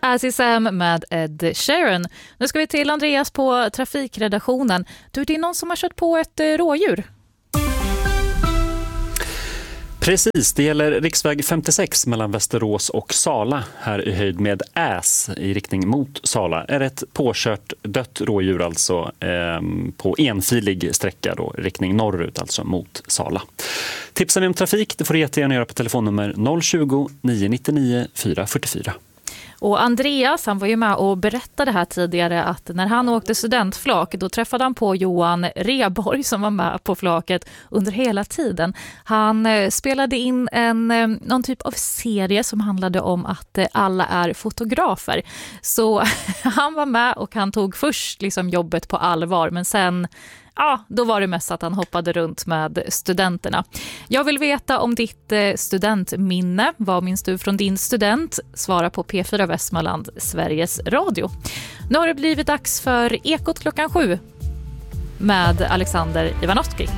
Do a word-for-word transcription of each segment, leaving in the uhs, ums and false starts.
As Is Am med Ed Sheeran. Nu ska vi till Andreas på trafikredaktionen. Du, det är någon som har kört på ett rådjur. Precis, det gäller riksväg femtiosex mellan Västerås och Sala här i höjd med Äs i riktning mot Sala. Är ett påkört dött rådjur alltså eh, på enfilig sträcka då, riktning norrut alltså mot Sala. Tipsar vi om trafik, det får du jättegärna göra på telefonnummer noll tjugo, nio nittionio, fyra fyrtiofyra. Och Andreas, han var ju med och berättade här tidigare att när han åkte studentflak, då träffade han på Johan Reborg som var med på flaket under hela tiden. Han eh, spelade in en, eh, någon typ av serie som handlade om att eh, alla är fotografer. Så han var med och han tog först liksom jobbet på allvar, men sen ja, då var det mest att han hoppade runt med studenterna. Jag vill veta om ditt studentminne. Vad minns du från din student? Svara på P fyra Västmanland, Sveriges Radio. Nu har det blivit dags för Ekot klockan sju med Alexander Ivanowski.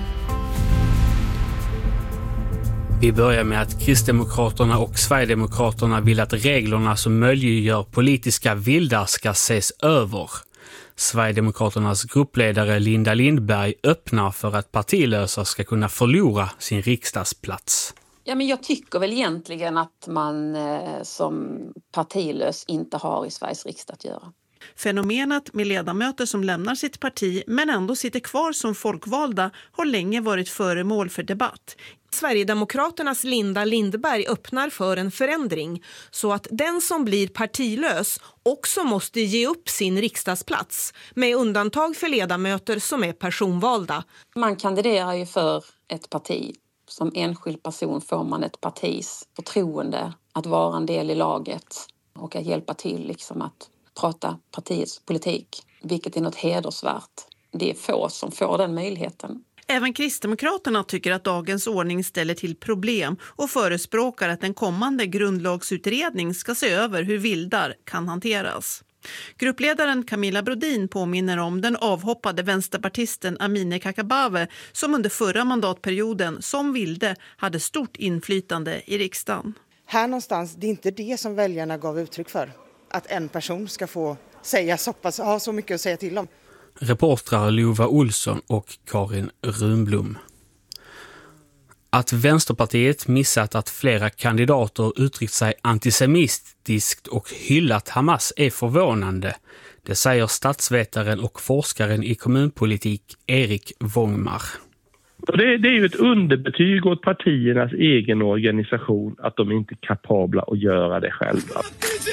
Vi börjar med att Kristdemokraterna och Sverigedemokraterna vill att reglerna som möjliggör politiska vildar ska ses över. Sverigedemokraternas gruppledare Linda Lindberg öppnar för att partilösa ska kunna förlora sin riksdagsplats. Ja, men jag tycker väl egentligen att man eh, som partilös inte har i Sveriges riksdag att göra. Fenomenet med ledamöter som lämnar sitt parti men ändå sitter kvar som folkvalda har länge varit föremål för debatt. Sverigedemokraternas Linda Lindberg öppnar för en förändring så att den som blir partilös också måste ge upp sin riksdagsplats med undantag för ledamöter som är personvalda. Man kandiderar ju för ett parti. Som enskild person får man ett partis förtroende att vara en del i laget och att hjälpa till liksom att prata partiets politik, vilket är något hedersvärt. Det är få som får den möjligheten. Även Kristdemokraterna tycker att dagens ordning ställer till problem och förespråkar att en kommande grundlagsutredning ska se över hur vildar kan hanteras. Gruppledaren Camilla Brodin påminner om den avhoppade vänsterpartisten Amineh Kakabaveh som under förra mandatperioden som vilde hade stort inflytande i riksdagen. Här någonstans, det är inte det som väljarna gav uttryck för. Att en person ska få säga så pass, ha så mycket att säga till om. Reportrar Lova Olsson och Karin Runblom. Att Vänsterpartiet missat att flera kandidater uttryckt sig antisemitiskt och hyllat Hamas är förvånande. Det säger statsvetaren och forskaren i kommunpolitik Erik Wångmar. Det, det är ju ett underbetyg åt partiernas egen organisation att de inte är kapabla att göra det själva.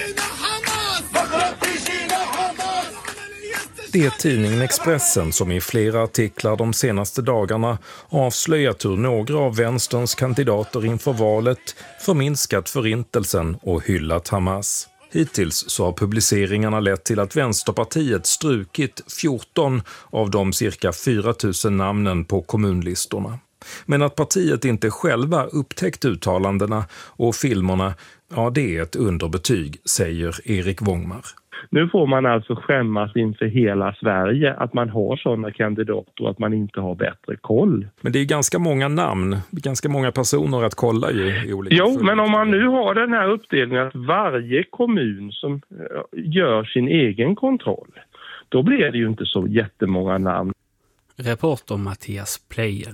Det är tidningen Expressen som i flera artiklar de senaste dagarna avslöjat hur några av vänsterns kandidater inför valet förminskat förintelsen och hyllat Hamas. Hittills så har publiceringarna lett till att Vänsterpartiet strukit fjorton av de cirka fyra tusen namnen på kommunlistorna. Men att partiet inte själva upptäckt uttalandena och filmerna, ja det är ett underbetyg, säger Erik Wångmar. Nu får man alltså skämmas inför hela Sverige att man har sådana kandidater och att man inte har bättre koll. Men det är ganska många namn, ganska många personer att kolla ju i olika. Jo, men om man nu har den här uppdelningen att varje kommun som gör sin egen kontroll, då blir det ju inte så jättemånga namn. Reporter Mattias Plejel.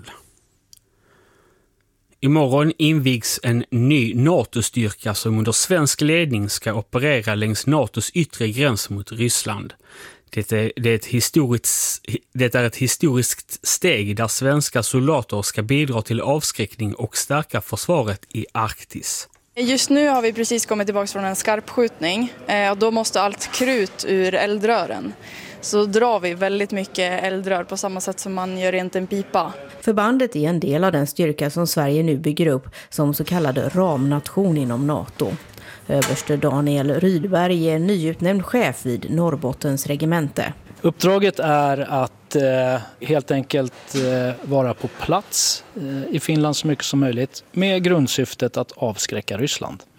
Imorgon invigs en ny NATO-styrka som under svensk ledning ska operera längs NATOs yttre gräns mot Ryssland. Det är, det, är ett historiskt, det är ett historiskt steg där svenska soldater ska bidra till avskräckning och stärka försvaret i Arktis. Just nu har vi precis kommit tillbaka från en skarpskjutning och då måste allt krut ur eldrören. Så drar vi väldigt mycket eldrör på samma sätt som man gör rent en pipa. Förbandet är en del av den styrka som Sverige nu bygger upp som så kallad ramnation inom NATO. Överste Daniel Rydberg är nyutnämnd chef vid Norrbottens regemente. Uppdraget är att eh, helt enkelt eh, vara på plats eh, i Finland så mycket som möjligt med grundsyftet att avskräcka Ryssland.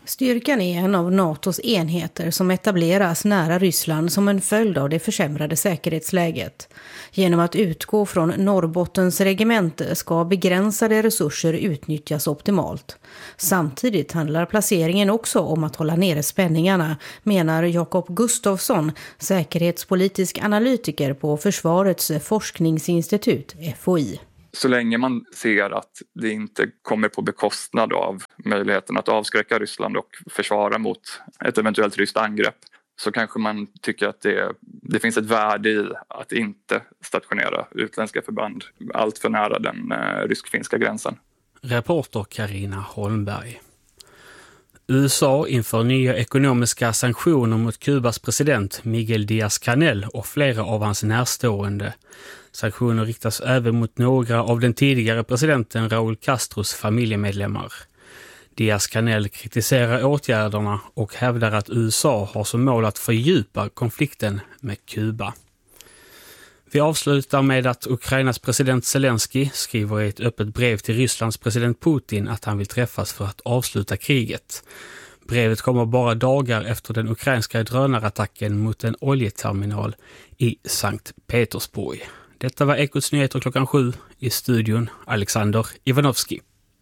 Styrkan är en av NATOs enheter som etableras nära Ryssland som en följd av det försämrade säkerhetsläget. Genom att utgå från Norrbottens regemente ska begränsade resurser utnyttjas optimalt. Samtidigt handlar placeringen också om att hålla nere spänningarna, menar Jakob Gustafsson, säkerhetspolitisk analytiker på Försvarets forskningsinstitut, F O I. Så länge man ser att det inte kommer på bekostnad av möjligheten att avskräcka Ryssland och försvara mot ett eventuellt ryskt angrepp, så kanske man tycker att det, det finns ett värde i att inte stationera utländska förband allt för nära den eh, rysk-finska gränsen. Reporter Carina Holmberg. U S A inför nya ekonomiska sanktioner mot Kubas president Miguel Díaz-Canel och flera av hans närstående. Sanktioner riktas även mot några av den tidigare presidenten Raúl Castros familjemedlemmar. Díaz-Canel kritiserar åtgärderna och hävdar att U S A har som mål att fördjupa konflikten med Kuba. Vi avslutar med att Ukrainas president Zelensky skriver i ett öppet brev till Rysslands president Putin att han vill träffas för att avsluta kriget. Brevet kommer bara dagar efter den ukrainska drönarattacken mot en oljeterminal i Sankt Petersburg. Detta var Ekots nyheter klockan sju. I studion Alexander Ivanovski.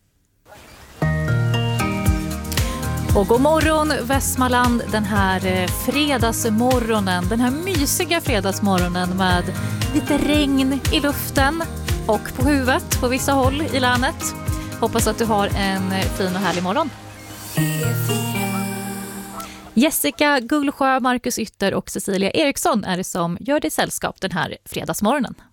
Och god morgon Västmanland den här fredagsmorgonen, den här mysiga fredagsmorgonen med lite regn i luften och på huvudet på vissa håll i länet. Hoppas att du har en fin och härlig morgon. Jessica Gullsjö, Marcus Ytter och Cecilia Eriksson är det som gör dig sällskap den här fredagsmorgonen.